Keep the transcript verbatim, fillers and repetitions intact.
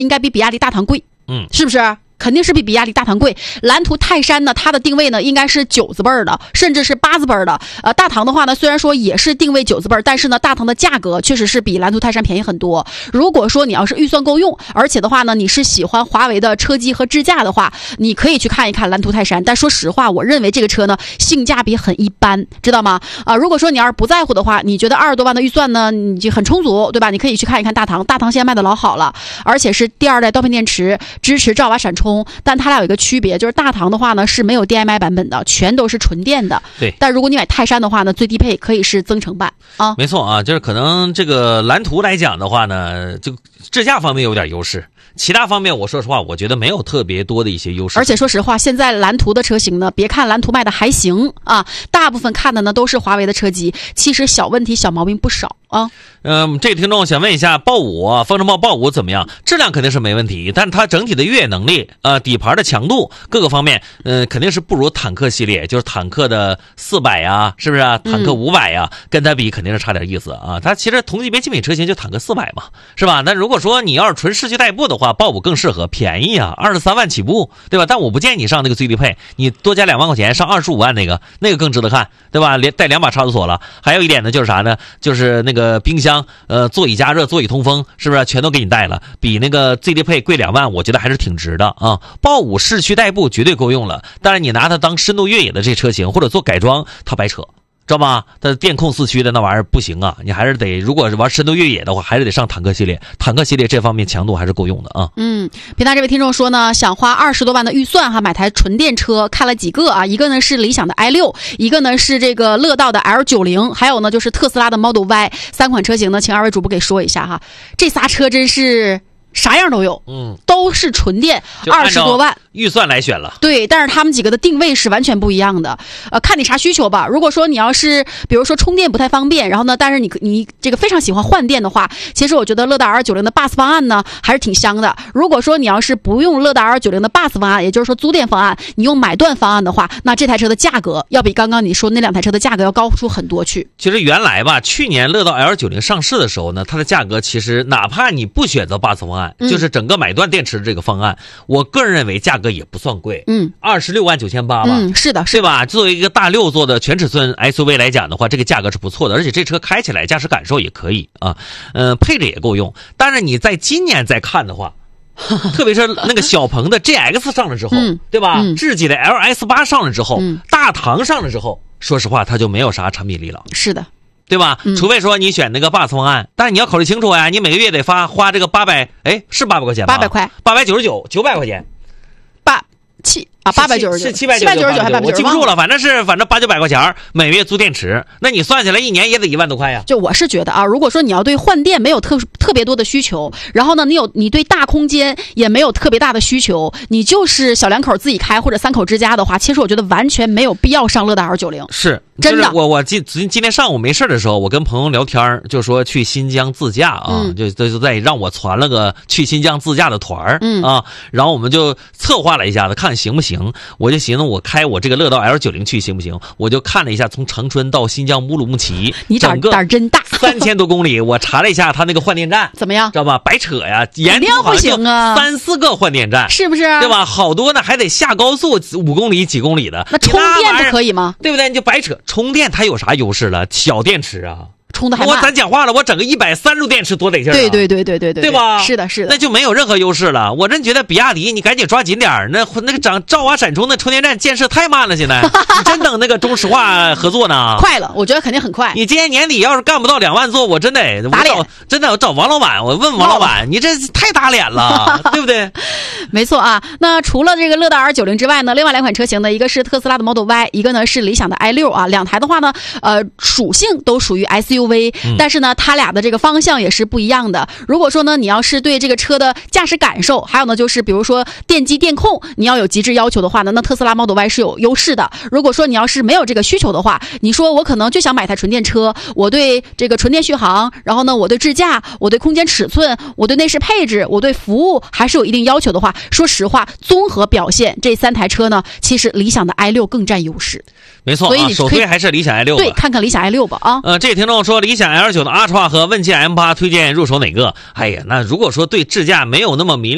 应该比比亚迪大唐贵， 嗯， 是不是？肯定是比比亚迪大唐贵。蓝图泰山呢，它的定位呢应该是九字辈儿的，甚至是八字辈儿的。呃，大唐的话呢，虽然说也是定位九字辈儿，但是呢，大唐的价格确实是比蓝图泰山便宜很多。如果说你要是预算够用，而且的话呢，你是喜欢华为的车机和支架的话，你可以去看一看蓝图泰山。但说实话，我认为这个车呢性价比很一般，知道吗？啊、呃，如果说你要是不在乎的话，你觉得二十多万的预算呢，你就很充足，对吧？你可以去看一看大唐，大唐现在卖的老好了，而且是第二代刀片电池，支持兆瓦闪充，但它俩有一个区别，就是大唐的话呢是没有 D M I 版本的，全都是纯电的。 对， 但如果你买泰山的话呢，最低配可以是增程版啊。 没错啊，就是可能这个蓝图来讲的话呢，就支架方面有点优势，其他方面我说实话，我觉得没有特别多的一些优势。 而且说实话，现在蓝图的车型呢，别看蓝图卖的还行啊，大部分看的呢都是华为的车机，其实小问题、小毛病不少啊。 嗯，这个听众想问一下，豹五啊，风尘豹豹五怎么样？质量肯定是没问题，但是它整体的越野能力、呃底盘的强度各个方面，嗯、呃，肯定是不如坦克系列，就是坦克的四百呀，是不是啊？坦克五百呀，嗯、跟它比肯定是差点意思啊。它其实同级别竞品车型就坦克四百嘛，是吧？那如果说你要是纯市区代步的话，豹五更适合，便宜啊，二十三万起步，对吧？但我不建议你上那个最低配，你多加两万块钱上二十五万那个，那个更值得看，对吧？连带两把差速锁了。还有一点呢，就是啥呢？就是那个冰箱。呃，座椅加热、座椅通风，是不是全都给你带了？比那个最低配贵两万，我觉得还是挺值的啊。豹五市区代步绝对够用了，但是你拿它当深度越野的这车型，或者做改装，它白扯，知道吗？它电控四驱的那玩意儿不行啊，你还是得，如果是玩深度越野的话，还是得上坦克系列。坦克系列这方面强度还是够用的啊。 嗯，平台这位听众说呢，想花二十多万的预算哈，买台纯电车，看了几个啊，一个呢是理想的 i 六，一个呢是这个乐道的 L 九十，还有呢就是特斯拉的 Model Y， 三款车型呢，请二位主播给说一下哈。这仨车真是啥样都有， 嗯， 都是纯电，二十多万预算来选了。 对，但是他们几个的定位是完全不一样的，呃，看你啥需求吧。如果说你要是比如说充电不太方便，然后呢，但是你你这个非常喜欢换电的话，其实我觉得乐道 L 九十 的 Bus 方案呢还是挺香的。如果说你要是不用乐道 L 九十 的 Bus 方案，也就是说租电方案，你用买断方案的话，那这台车的价格要比刚刚你说那两台车的价格要高出很多去。 其实原来吧，去年乐道 L 九十 上市的时候呢，它的价格其实哪怕你不选择 Bus 方案，嗯、就是整个买断电池这个方案，我个人认为价格也不算贵， 嗯， 二十六万九千八吧， 嗯，是的，是对吧？作为一个大六座的全尺寸 S U V 来讲的话，这个价格是不错的，而且这车开起来驾驶感受也可以啊，嗯、呃，配置也够用。但是你在今年再看的话，特别是那个小鹏的 G X 上了之后， 嗯、 对吧？ 嗯、 智己的 L S 八上了之后， 嗯、 大唐上了之后，说实话，它就没有啥产品力了。 是的。 对吧？ 嗯、 除非说你选那个 Bus 方案，但是你要考虑清楚呀，你每个月得发花这个八百，哎，是八百块钱吧？ 八百块， 八百九十九，九百块钱， 八七啊，八百九十九， 是七百九十九，还八百九十九， 我记不住了，反正是反正八九百块钱每月租电池，那你算起来一年也得一万多块呀。 就我是觉得啊，如果说你要对换电没有特特别多的需求，然后呢，你有你对大空间也没有特别大的需求，你就是小两口自己开或者三口之家的话，其实我觉得完全没有必要上乐道 L 九十。 是。 真的， 就是、我我今今今天上午没事的时候，我跟朋友聊天，就说去新疆自驾啊， 嗯、 就就在让我传了个去新疆自驾的团嗯啊，然后我们就策划了一下子，看行不行。我就寻思我开我这个乐道 L 九十 去行不行？我就看了一下，从长春到新疆乌鲁木齐， 你胆胆真大， 三千多公里。我查了一下他那个换电站怎么样？ 知道吧？白扯呀，沿途不行啊， 三四个换电站， 是不是？ 对吧？好多呢，还得下高速五公里、几公里的。 那充电不可以吗？ 对不对？你就白扯，充电它有啥优势了？小电池啊， 充的还慢。 我咱讲话了，我整个一百三十度电池多得劲儿啊！ 对对对对对对， 对吧？ 是的，是的， 那就没有任何优势了。我真觉得比亚迪，你赶紧抓紧点儿，那那个长兆瓦闪充的充电站建设太慢了，现在你真等那个中石化合作呢？ 快了，我觉得肯定很快。 你今年年底要是干不到两万座，我真得打脸， 真的我找王老板，我问王老板，你这太打脸了，对不对？ 没错啊。那除了这个乐道 R 九十 之外呢，另外两款车型呢，一个是特斯拉的 Model Y， 一个呢是理想的 i 六 啊。两台的话呢，呃，属性都属于 S U V，、嗯、但是呢，它俩的这个方向也是不一样的。如果说呢，你要是对这个车的驾驶感受，还有呢，就是比如说电机电控，你要有极致要求的话呢，那特斯拉 Model Y 是有优势的。如果说你要是没有这个需求的话，你说我可能就想买台纯电车，我对这个纯电续航，然后呢，我对智驾，我对空间尺寸，我对内饰配置，我对服务还是有一定要求的话，说实话，综合表现这三台车呢，其实理想的 i 六 更占优势。 没错、啊，所以你首推还是理想 i 六 吧。 对，看看理想 i 六 吧啊。 呃，这个听众说理想 L 九 的 Ultra 和问界 M 八推荐入手哪个？哎呀，那如果说对智驾没有那么迷